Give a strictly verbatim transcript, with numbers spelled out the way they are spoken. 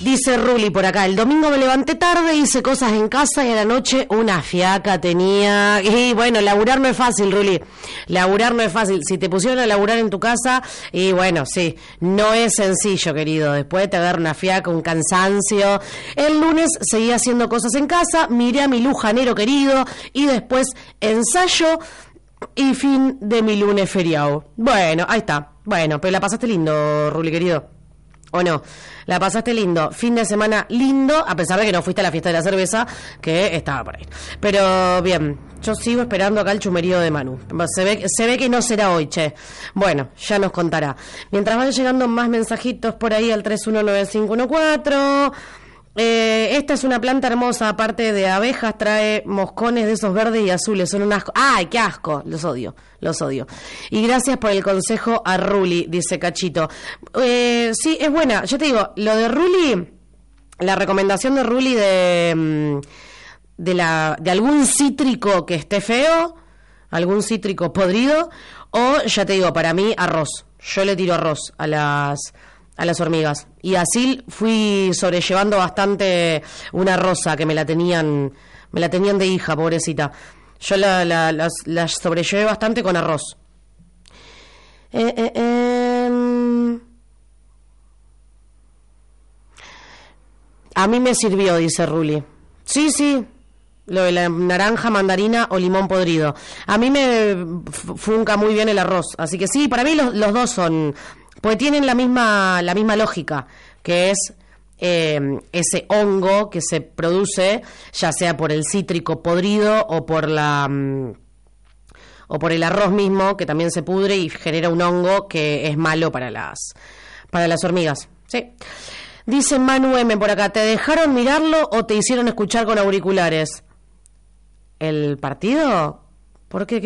Dice Ruli por acá, el domingo me levanté tarde, hice cosas en casa y a la noche una fiaca tenía. Y bueno, laburar no es fácil, Ruli. Laburar no es fácil. Si te pusieron a laburar en tu casa, y bueno, sí, no es sencillo, querido. Después de tener una fiaca, un cansancio. El lunes seguí haciendo cosas en casa, miré a mi lujanero querido y después ensayo y fin de mi lunes feriado. Bueno, ahí está. Bueno, pero la pasaste lindo, Ruli, querido. ¿O no? La pasaste lindo, fin de semana lindo, a pesar de que no fuiste a la fiesta de la cerveza, que estaba por ahí. Pero bien, yo sigo esperando acá el chumerío de Manu. Se ve, se ve que no será hoy, che. Bueno, ya nos contará. Mientras van llegando más mensajitos por ahí al tres uno nueve cinco uno cuatro... Eh, esta es una planta hermosa, aparte de abejas, trae moscones de esos verdes y azules, son un asco. ¡Ay, qué asco! Los odio, los odio. Y gracias por el consejo a Ruli, dice Cachito. Eh, sí, es buena, yo te digo, lo de Ruli, la recomendación de Ruli de, de, la, de algún cítrico que esté feo, algún cítrico podrido, o ya te digo, para mí, arroz. Yo le tiro arroz a las... a las hormigas, y así fui sobrellevando bastante una rosa que me la tenían me la tenían de hija, pobrecita. Yo la, la, las, las sobrellevé bastante con arroz. eh, eh, eh. A mí me sirvió, dice Ruli. Sí, sí, lo de la naranja, mandarina o limón podrido. A mí me funca muy bien el arroz, así que sí, para mí los, los dos son... Pues tienen la misma la misma lógica, que es eh, ese hongo que se produce, ya sea por el cítrico podrido o por la um, o por el arroz mismo, que también se pudre y genera un hongo que es malo para las para las hormigas. Sí. Dice Manu M por acá, ¿te dejaron mirarlo o te hicieron escuchar con auriculares? ¿El partido? ¿Por qué?